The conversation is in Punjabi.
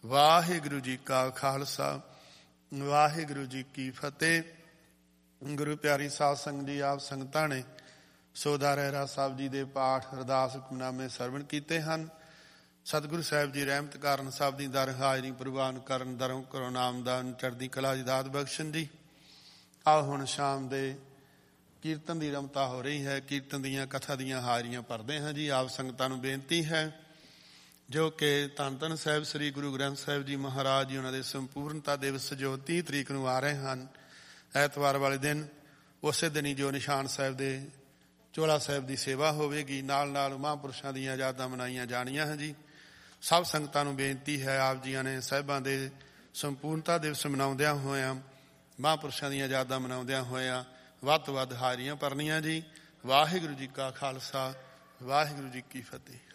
ਵਾਹਿਗੁਰੂ ਜੀ ਕਾ ਖਾਲਸਾ ਵਾਹਿਗੁਰੂ ਜੀ ਕੀ ਫਤਿਹ। ਗੁਰੂ ਪਿਆਰੀ ਸਾਧ ਸੰਗਤ ਜੀ, ਆਪ ਸੰਗਤਾਂ ਨੇ ਸੋਧਾ ਰਹਿਰਾਸ ਸਾਹਿਬ ਜੀ ਦੇ ਪਾਠ ਅਰਦਾਸ ਹੁਕਮਨਾਮੇ ਸਰਵਣ ਕੀਤੇ ਹਨ। ਸਤਿਗੁਰੂ ਸਾਹਿਬ ਜੀ ਰਹਿਮਤ ਕਾਰਨ ਸਭ ਦੀ ਦਰ ਹਾਜ਼ਰੀ ਪ੍ਰਵਾਨ ਕਰਨ, ਦਰੋਂ ਕਰੋ ਨਾਮਦਾਨ, ਚੜ੍ਹਦੀ ਕਲਾ ਦੀ ਦਾਤ ਬਖਸ਼ਣ ਜੀ। ਆਓ ਹੁਣ ਸ਼ਾਮ ਦੇ ਕੀਰਤਨ ਦੀ ਰਮਤਾ ਹੋ ਰਹੀ ਹੈ। ਕੀਰਤਨ ਦੀਆਂ ਕਥਾ ਦੀਆਂ ਹਾਜ਼ਰੀਆਂ ਭਰਦੇ ਹਾਂ ਜੀ। ਆਪ ਸੰਗਤਾਂ ਨੂੰ ਬੇਨਤੀ ਹੈ ਜੋ ਕਿ ਧੰਨ ਧੰਨ ਸਾਹਿਬ ਸ੍ਰੀ ਗੁਰੂ ਗ੍ਰੰਥ ਸਾਹਿਬ ਜੀ ਮਹਾਰਾਜ ਜੀ ਉਹਨਾਂ ਦੇ ਸੰਪੂਰਨਤਾ ਦਿਵਸ ਜੋ 30 ਤਰੀਕ ਨੂੰ ਆ ਰਹੇ ਹਨ, ਐਤਵਾਰ ਵਾਲੇ ਦਿਨ, ਉਸੇ ਦਿਨ ਹੀ ਜੋ ਨਿਸ਼ਾਨ ਸਾਹਿਬ ਦੇ ਚੋਲਾ ਸਾਹਿਬ ਦੀ ਸੇਵਾ ਹੋਵੇਗੀ। ਨਾਲ ਨਾਲ ਮਹਾਂਪੁਰਸ਼ਾਂ ਦੀਆਂ ਯਾਦਾਂ ਮਨਾਈਆਂ ਜਾਣੀਆਂ ਹਨ ਜੀ। ਸਭ ਸੰਗਤਾਂ ਨੂੰ ਬੇਨਤੀ ਹੈ, ਆਪ ਜੀਆਂ ਨੇ ਸਾਹਿਬਾਂ ਦੇ ਸੰਪੂਰਨਤਾ ਦਿਵਸ ਮਨਾਉਂਦਿਆਂ ਹੋਇਆਂ, ਮਹਾਂਪੁਰਸ਼ਾਂ ਦੀਆਂ ਯਾਦਾਂ ਮਨਾਉਂਦਿਆਂ ਹੋਇਆਂ ਵੱਧ ਤੋਂ ਵੱਧ ਹਾਜ਼ਰੀਆਂ ਭਰਨੀਆਂ ਜੀ। ਵਾਹਿਗੁਰੂ ਜੀ ਕਾ ਖਾਲਸਾ ਵਾਹਿਗੁਰੂ ਜੀ ਕੀ ਫਤਿਹ।